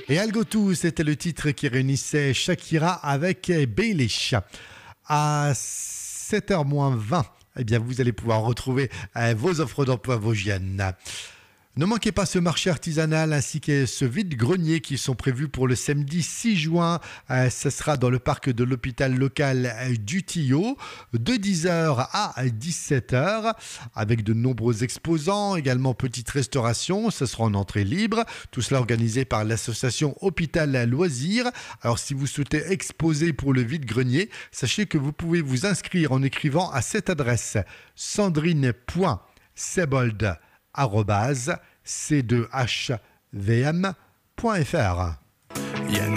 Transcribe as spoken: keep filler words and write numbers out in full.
Et Algo deux, c'était le titre qui réunissait Shakira avec Baelish. À sept heures moins vingt, eh bien, vous allez pouvoir retrouver euh, vos offres d'emploi vosgiennes. Ne manquez pas ce marché artisanal ainsi que ce vide-grenier qui sont prévus pour le samedi six juin. Euh, ce sera dans le parc de l'hôpital local euh, du Tillot de dix heures à dix-sept heures avec de nombreux exposants, également petite restauration. Ce sera en entrée libre. Tout cela organisé par l'association Hôpital Loisirs. Alors si vous souhaitez exposer pour le vide-grenier, sachez que vous pouvez vous inscrire en écrivant à cette adresse sandrine point sebold arobase c deux h v m point f r.